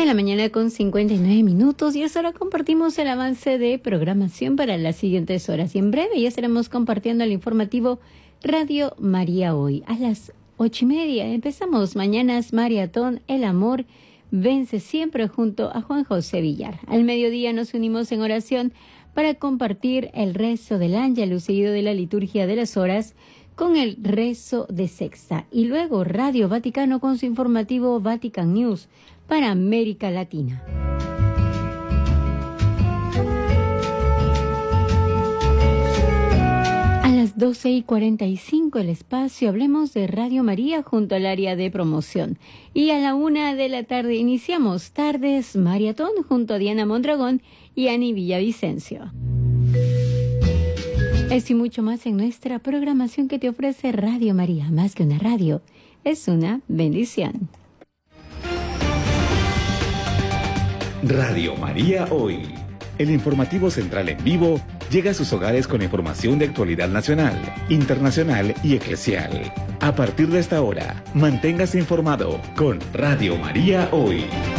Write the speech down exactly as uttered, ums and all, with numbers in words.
la mañana con cincuenta y nueve minutos y ahora compartimos el avance de programación para las siguientes horas. Y en breve ya estaremos compartiendo el informativo Radio María Hoy. A las ocho y media empezamos Mañanas Maratón, el amor vence siempre, junto a Juan José Villar. Al mediodía nos unimos en oración para compartir el rezo del Ángelus seguido de la liturgia de las horas con el rezo de sexta. Y luego Radio Vaticano con su informativo Vatican News para América Latina. A las doce y cuarenta y cinco el espacio Hablemos de Radio María junto al área de promoción. Y a la una de la tarde iniciamos Tardes Maratón junto a Diana Mondragón y Ani Villavicencio. Esto y mucho más en nuestra programación que te ofrece Radio María. Más que una radio, es una bendición. Radio María Hoy. El informativo central en vivo llega a sus hogares con información de actualidad nacional, internacional y eclesial. A partir de esta hora, manténgase informado con Radio María Hoy.